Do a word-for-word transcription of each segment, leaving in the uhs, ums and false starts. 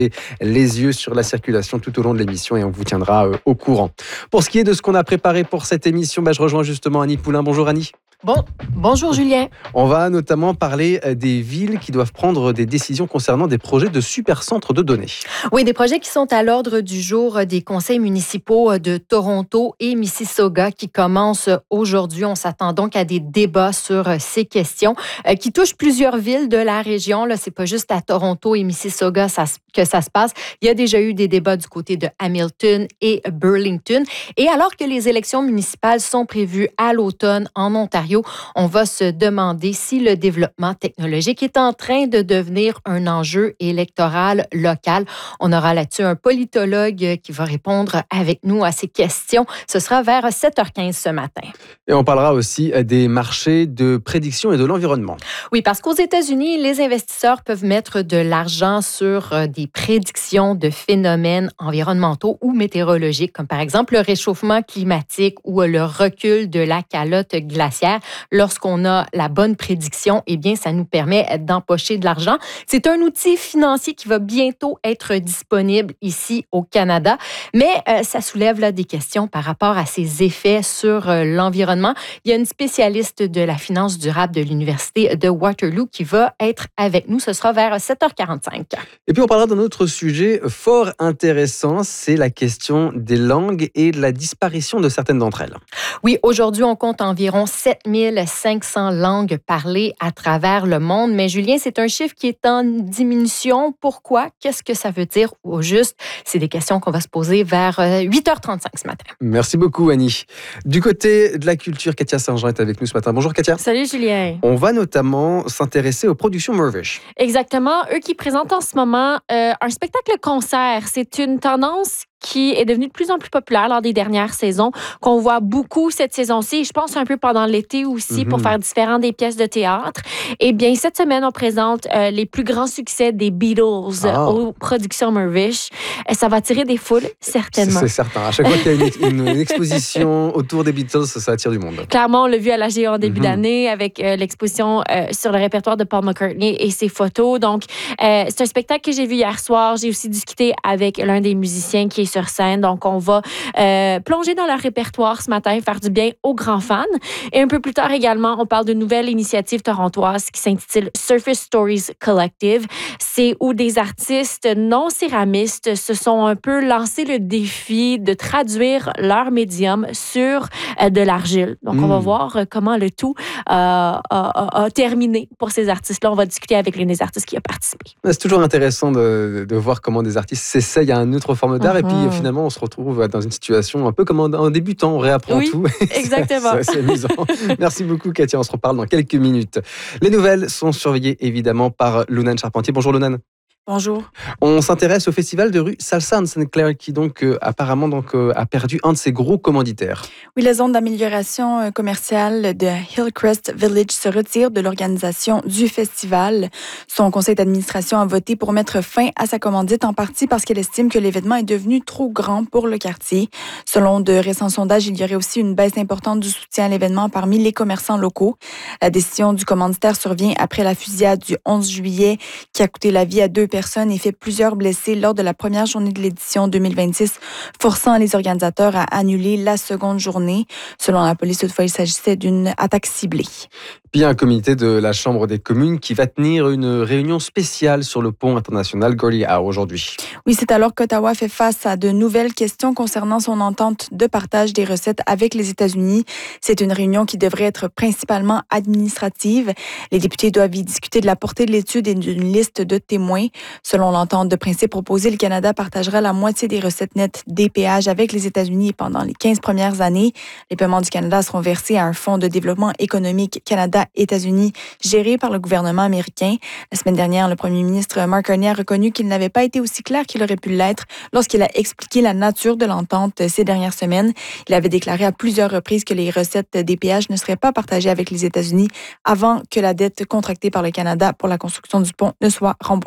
les yeux sur la circulation tout au long de l'émission et on vous tiendra euh, au courant. Pour ce qui est de ce qu'on a préparé pour cette émission, bah, je rejoins justement Annie Poulain. Bonjour Annie. Bon, bonjour Julien. On va notamment parler des villes qui doivent prendre des décisions concernant des projets de supercentres de données. Oui, des projets qui sont à l'ordre du jour des conseils municipaux de Toronto et Mississauga qui commencent aujourd'hui. On s'attend donc à des débats sur ces questions qui touchent plusieurs villes de la région. Là, c'est pas juste à Toronto et Mississauga ça, que ça se passe. Il y a déjà eu des débats du côté de Hamilton et Burlington. Et alors que les élections municipales sont prévues à l'automne en Ontario, on va se demander si le développement technologique est en train de devenir un enjeu électoral local. On aura là-dessus un politologue qui va répondre avec nous à ces questions. Ce sera vers sept heures quinze ce matin. Et on parlera aussi des marchés de prédiction et de l'environnement. Oui, parce qu'aux États-Unis, les investisseurs peuvent mettre de l'argent sur des prédictions de phénomènes environnementaux ou météorologiques, comme par exemple le réchauffement climatique ou le recul de la calotte glaciaire. Lorsqu'on a la bonne prédiction, eh bien, ça nous permet d'empocher de l'argent. C'est un outil financier qui va bientôt être disponible ici au Canada, mais euh, ça soulève là, des questions par rapport à ses effets sur euh, l'environnement. Il y a une spécialiste de la finance durable de l'Université de Waterloo qui va être avec nous. Ce sera vers sept heures quarante-cinq. Et puis, on parlera d'un autre sujet fort intéressant, c'est la question des langues et de la disparition de certaines d'entre elles. Oui, aujourd'hui, on compte environ sept mille cinq cents langues parlées à travers le monde. Mais Julien, c'est un chiffre qui est en diminution. Pourquoi? Qu'est-ce que ça veut dire au juste? C'est des questions qu'on va se poser vers huit heures trente-cinq ce matin. Merci beaucoup, Annie. Du côté de la culture, Katia Saint-Jean est avec nous ce matin. Bonjour, Katia. Salut, Julien. On va notamment s'intéresser aux productions Mirvish. Exactement. Eux qui présentent en ce moment euh, un spectacle-concert. C'est une tendance qui est devenue de plus en plus populaire lors des dernières saisons, qu'on voit beaucoup cette saison-ci, je pense un peu pendant l'été aussi, mm-hmm. pour faire différents des pièces de théâtre. Eh bien, cette semaine, on présente euh, les plus grands succès des Beatles ah. aux productions Mirvish. Ça va attirer des foules, certainement. C'est, c'est certain. À chaque fois qu'il y a une, une, une exposition autour des Beatles, ça attire du monde. Clairement, on l'a vu à l'A G A en début mm-hmm. d'année avec euh, l'exposition euh, sur le répertoire de Paul McCartney et ses photos. Donc, euh, c'est un spectacle que j'ai vu hier soir. J'ai aussi discuté avec l'un des musiciens qui est sur scène. Donc, on va euh, plonger dans leur répertoire ce matin, faire du bien aux grands fans. Et un peu plus tard également, on parle d'une nouvelle initiative torontoise qui s'intitule Surface Stories Collective. C'est où des artistes non céramistes se sont un peu lancé le défi de traduire leur médium sur euh, de l'argile. Donc, mmh. on va voir comment le tout euh, a, a, a terminé pour ces artistes-là. On va discuter avec l'un des artistes qui a participé. C'est toujours intéressant de, de voir comment des artistes s'essayent à une autre forme d'art. Mmh. Et puis, finalement, on se retrouve dans une situation un peu comme en débutant, on réapprend oui, tout. Exactement. C'est, c'est amusant. Merci beaucoup, Katia. On se reparle dans quelques minutes. Les nouvelles sont surveillées évidemment par Lounan Charpentier. Bonjour Lounan. Bonjour. On s'intéresse au festival de rue Salsa en Sainte-Claire qui donc euh, apparemment donc, euh, a perdu un de ses gros commanditaires. Oui, la zone d'amélioration euh, commerciale de Hillcrest Village se retire de l'organisation du festival. Son conseil d'administration a voté pour mettre fin à sa commandite en partie parce qu'elle estime que l'événement est devenu trop grand pour le quartier. Selon de récents sondages, il y aurait aussi une baisse importante du soutien à l'événement parmi les commerçants locaux. La décision du commanditaire survient après la fusillade du onze juillet qui a coûté la vie à deux personnes et fait plusieurs blessés lors de la première journée de l'édition deux mille vingt-six, forçant les organisateurs à annuler la seconde journée. Selon la police, toutefois, il s'agissait d'une attaque ciblée. Puis il y a un comité de la Chambre des communes qui va tenir une réunion spéciale sur le pont international Gordie Howe aujourd'hui. Oui, c'est alors qu'Ottawa fait face à de nouvelles questions concernant son entente de partage des recettes avec les États-Unis. C'est une réunion qui devrait être principalement administrative. Les députés doivent y discuter de la portée de l'étude et d'une liste de témoins. Selon l'entente de principe proposée, le Canada partagera la moitié des recettes nettes des péages avec les États-Unis pendant les quinze premières années. Les paiements du Canada seront versés à un fonds de développement économique Canada-États-Unis géré par le gouvernement américain. La semaine dernière, le premier ministre Mark Carney a reconnu qu'il n'avait pas été aussi clair qu'il aurait pu l'être lorsqu'il a expliqué la nature de l'entente ces dernières semaines. Il avait déclaré à plusieurs reprises que les recettes des péages ne seraient pas partagées avec les États-Unis avant que la dette contractée par le Canada pour la construction du pont ne soit remboursée.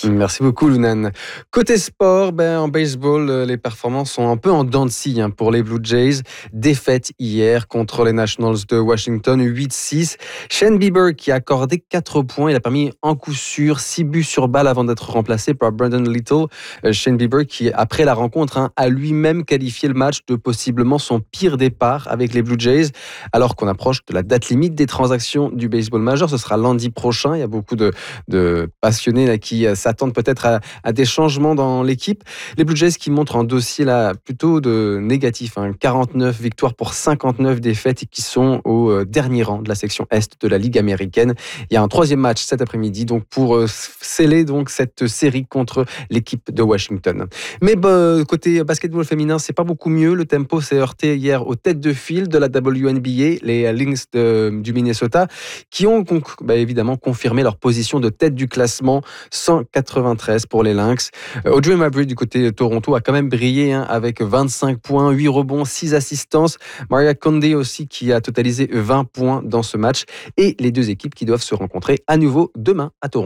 Merci beaucoup, Lunan. Côté sport, ben, en baseball, les performances sont un peu en dents de scie hein, pour les Blue Jays. Défaite hier contre les Nationals de Washington, huit six. Shane Bieber qui a accordé quatre points. Il a permis en coup sûr six buts sur balle avant d'être remplacé par Brandon Little. Shane Bieber qui, après la rencontre, hein, a lui-même qualifié le match de possiblement son pire départ avec les Blue Jays. Alors qu'on approche de la date limite des transactions du baseball majeur, ce sera lundi prochain. Il y a beaucoup de, de passionnés là, qui s'attendent peut-être à, à des changements dans l'équipe. Les Blue Jays qui montrent un dossier là plutôt de négatif, hein, quarante-neuf victoires pour cinquante-neuf défaites et qui sont au dernier rang de la section Est de la Ligue américaine. Il y a un troisième match cet après-midi donc pour euh, sceller donc cette série contre l'équipe de Washington. Mais bah, côté basketball féminin, c'est pas beaucoup mieux. Le tempo s'est heurté hier aux têtes de file de la W N B A, les Lynx de, du Minnesota, qui ont bah, évidemment confirmé leur position de tête du classement, cent quatre-vingt-treize pour les Lynx. Euh, Audrey Mabry du côté de Toronto a quand même brillé hein, avec vingt-cinq points, huit rebonds, six assistances. Maria Condé aussi qui a totalisé vingt points dans ce match. Et les deux équipes qui doivent se rencontrer à nouveau demain à Toronto.